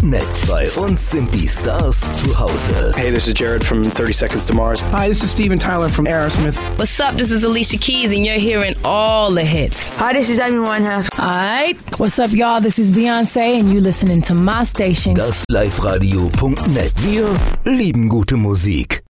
Bei uns sind die Stars zu Hause. Hey, this is Jared from 30 Seconds to Mars. Hi, this is Steven Tyler from Aerosmith. What's up? This is Alicia Keys, and you're hearing all the hits. Hi, this is Amy Winehouse. Alright, what's up, y'all? This is Beyonce, and you listening to my station. Das Liveradio.net. Wir lieben gute Musik.